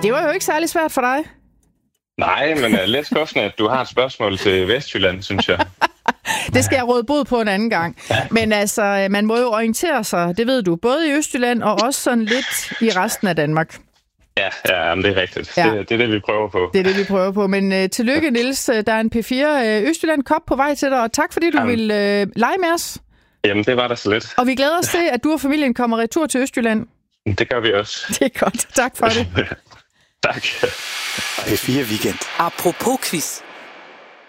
Det var jo ikke særlig svært for dig. Nej, men lidt skuffende, at du har et spørgsmål til Vestjylland, synes jeg. Det skal jeg råde bod på en anden gang. Men altså, man må jo orientere sig, det ved du, både i Østjylland og også sådan lidt i resten af Danmark. Ja, men det er rigtigt. Ja. Det er det, vi prøver på. Det er det, vi prøver på. Men tillykke, Niels. Der er en P4 Østjylland Cup på vej til dig, og tak fordi du vil lege med os. Jamen, det var da så lidt. Og vi glæder os til, at du og familien kommer retur til Østjylland. Det gør vi også. Det er godt. Tak for det. Tak. P4 Weekend. Apropos quiz.